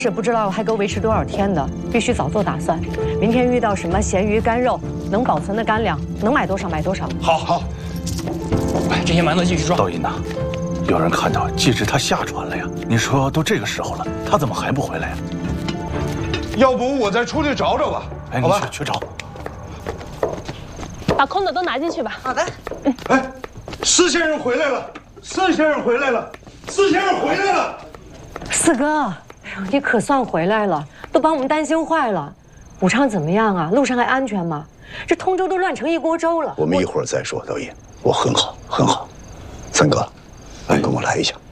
是不知道还够维持多少天的，必须早做打算。明天遇到什么咸鱼、干肉，能保存的干粮，能买多少买多少。 好，快，这些馒头继续装。 道音呐，有人看到季直他下船了呀。你说都这个时候了，他怎么还不回来呀？ 要不我再出去找找吧。 哎， 好吧， 你去找。 把空的都拿进去吧。 好的。 哎，施先生回来了，施先生回来了，施先生回来了。 四哥，哎呦，你可算回来了，都把我们担心坏了。武昌怎么样啊？路上还安全吗？这通州都乱成一锅粥了。 我们一会儿再说，导演，我很好，很好。三哥，你跟我来一下。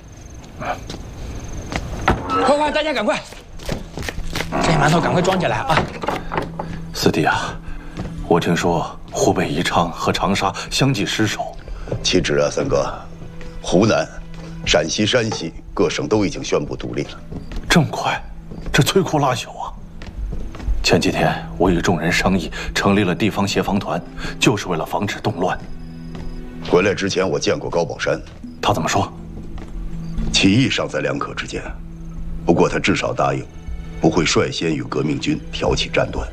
快，大家赶快，这些馒头赶快装起来啊！ 四弟啊，我听说湖北宜昌和长沙相继失守。 岂止啊，三哥，湖南、陕西、山西各省都已经宣布独立了。 这么快，这摧枯拉朽啊！前几天我与众人商议，成立了地方协防团，就是为了防止动乱。 回来之前，我见过高宝山， 他怎么说？ 起义尚在两可之间，不过他至少答应，不会率先与革命军挑起战端。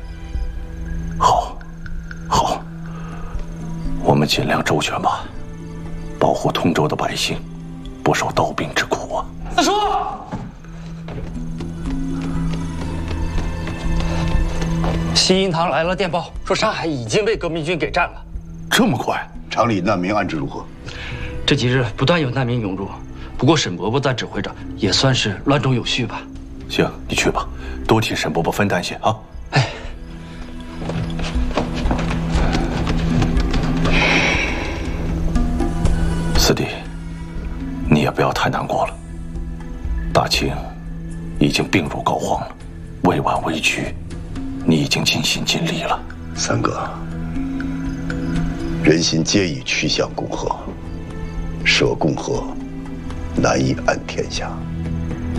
好，我们尽量周全吧，保护通州的百姓，不受刀兵之苦啊！ 四叔，西营堂来了电报，说上海已经被革命军给占了。 这么快？ 厂里难民安置如何？ 这几日不断有难民涌入，不过沈伯伯在指挥着，也算是乱中有序吧。 行，你去吧，多替沈伯伯分担些啊。 哎， 四弟，你也不要太难过了。大清已经病入膏肓了，未完未局，你已经尽心尽力了。 三哥，人心皆已趋向共和，舍共和，难以安天下。